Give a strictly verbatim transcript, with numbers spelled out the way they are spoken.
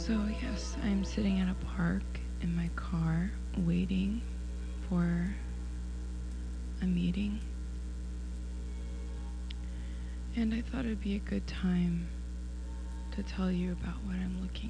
So, yes, I'm sitting at a park in my car waiting for a meeting. And I thought it'd be a good time to tell you about what I'm looking